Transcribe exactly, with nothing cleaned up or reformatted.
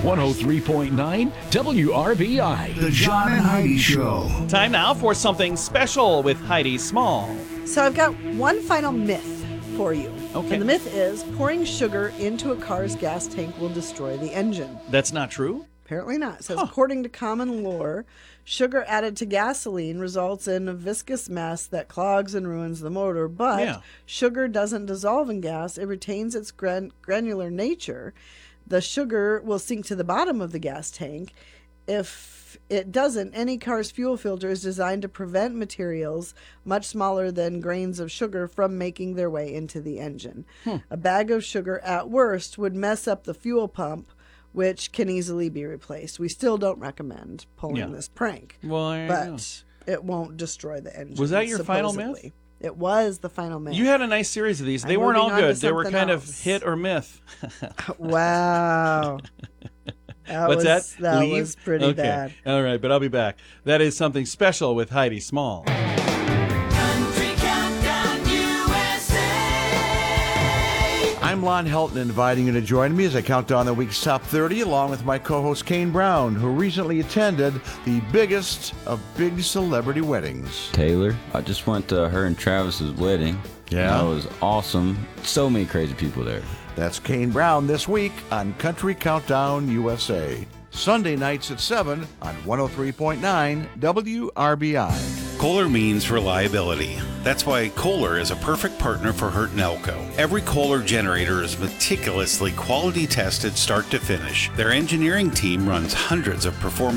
one oh three point nine W R B I. The John and Heidi Show. Time now for something special with Heidi Small. So I've got one final myth for you. Okay. And the myth is pouring sugar into a car's gas tank will destroy the engine. That's not true? Apparently not. It says, Huh. according to common lore, sugar added to gasoline results in a viscous mess that clogs and ruins the motor. But Yeah. sugar doesn't dissolve in gas. It retains its gran- granular nature. The sugar will sink to the bottom of the gas tank. If it doesn't, any car's fuel filter is designed to prevent materials much smaller than grains of sugar from making their way into the engine. Hmm. A bag of sugar at worst would mess up the fuel pump, which can easily be replaced. We still don't recommend pulling Yeah. this prank, Well, there you go. but it won't destroy the engine. Was that your final supposedly. myth? It was the final myth. You had a nice series of these. They I'm weren't all moving on to good. They were something kind of else. hit or myth. Wow. That What's was, that? That Leave? was pretty Okay. bad. All right, but I'll be back. That is something special with Heidi Small. Country Countdown U S A. I'm Lon Helton, inviting you to join me as I count down the week's top thirty, along with my co-host Kane Brown, who recently attended the biggest of big celebrity weddings. Taylor. I just went to her and Travis's wedding. Yeah? That was awesome. So many crazy people there. That's Kane Brown this week on Country Countdown U S A. Sunday nights at seven on one oh three point nine W R B I. Kohler means reliability. That's why Kohler is a perfect partner for Hurt and Elko. Every Kohler generator is meticulously quality tested start to finish. Their engineering team runs hundreds of performance